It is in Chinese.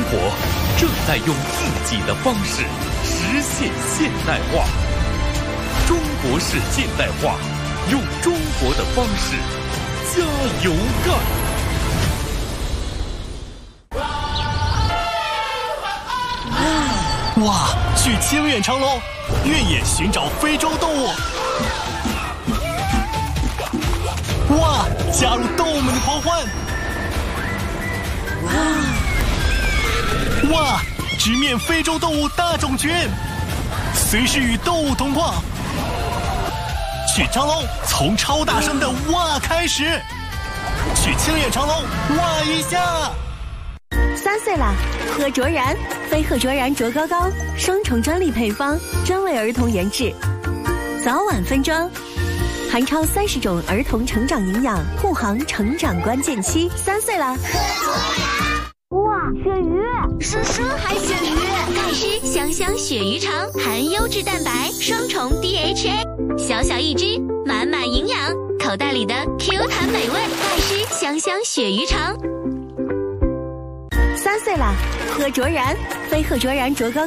活正在用自己的方式实现现代化。中国式现代化，用中国的方式加油干！ 哇，去清远长隆，越野寻找非洲动物。哇，加入动物们的狂欢！哇，直面非洲动物大种群，随时与动物同框。去长隆，从超大声的哇开始。去清远长隆，哇一下。 3岁啦，喝卓然，非喝卓然卓高高，双重专利配方，专为儿童研制，早晚分装，含超30种儿童成长营养，护航成长关键期。3岁啦， 喝卓然！哇，鳕鱼，是海鳕鱼， 钙湿香香鳕鱼肠，含优质蛋白，双重 DHA， 小小一只，满满营养，口袋里的 Q 弹美味，钙湿香香鳕鱼肠。 3岁啦，喝卓然，非喝卓然卓高。